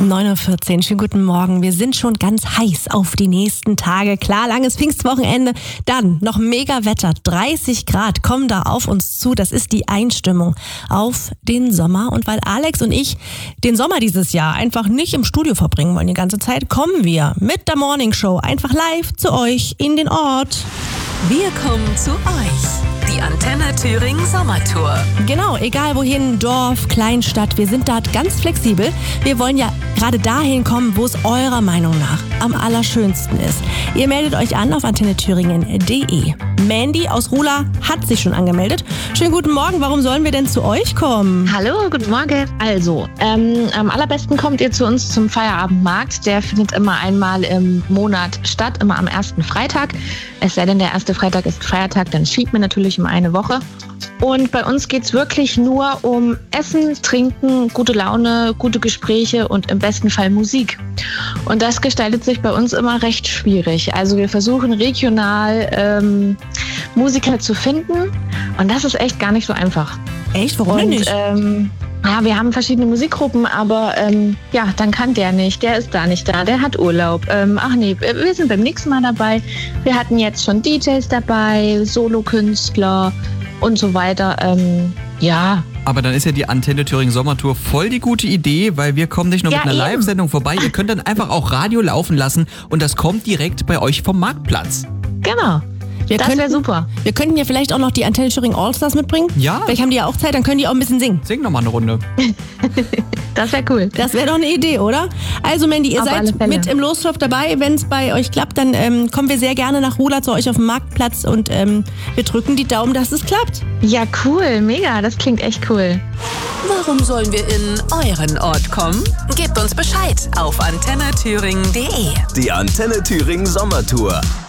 9:14 Uhr. Schönen guten Morgen. Wir sind schon ganz heiß auf die nächsten Tage. Klar, langes Pfingstwochenende. Dann noch mega Wetter. 30 Grad kommen da auf uns zu. Das ist die Einstimmung auf den Sommer. Und weil Alex und ich den Sommer dieses Jahr einfach nicht im Studio verbringen wollen die ganze Zeit, kommen wir mit der Morning Show einfach live zu euch in den Ort. Wir kommen zu euch. Die Antenne Thüringen Sommertour. Genau, egal wohin, Dorf, Kleinstadt, wir sind da ganz flexibel. Wir wollen ja gerade dahin kommen, wo es eurer Meinung nach am allerschönsten ist. Ihr meldet euch an auf antennethüringen.de. Mandy aus Rula hat sich schon angemeldet. Schönen guten Morgen, warum sollen wir denn zu euch kommen? Hallo, guten Morgen. Also, am allerbesten kommt ihr zu uns zum Feierabendmarkt. Der findet immer einmal im Monat statt, immer am ersten Freitag. Es sei denn, der erste Freitag ist Feiertag, dann schiebt man natürlich um eine Woche. Und bei uns geht es wirklich nur um Essen, Trinken, gute Laune, gute Gespräche und im besten Fall Musik. Und das gestaltet sich bei uns immer recht schwierig. Also wir versuchen regional Musiker zu finden und das ist echt gar nicht so einfach. Echt? Warum denn nicht? Ja, wir haben verschiedene Musikgruppen, aber dann kann der nicht, der ist da nicht da, der hat Urlaub. Wir sind beim nächsten Mal dabei. Wir hatten jetzt schon DJs dabei, Solokünstler und so weiter. Aber dann ist ja die Antenne Thüringen Sommertour voll die gute Idee, weil wir kommen nicht nur mit einer Live-Sendung vorbei, ihr könnt dann einfach auch Radio laufen lassen und das kommt direkt bei euch vom Marktplatz. Genau. Das wäre super. Wir könnten ja vielleicht auch noch die Antenne Thüringen Allstars mitbringen. Ja. Vielleicht haben die ja auch Zeit, dann können die auch ein bisschen singen. Sing noch mal eine Runde. Das wäre cool. Das wäre doch eine Idee, oder? Also Mandy, ihr seid mit im Lostopf dabei. Wenn es bei euch klappt, dann kommen wir sehr gerne nach Rula zu euch auf dem Marktplatz und wir drücken die Daumen, dass es klappt. Ja, cool. Mega. Das klingt echt cool. Warum sollen wir in euren Ort kommen? Gebt uns Bescheid auf antennethüringen.de. Die Antenne Thüringen Sommertour.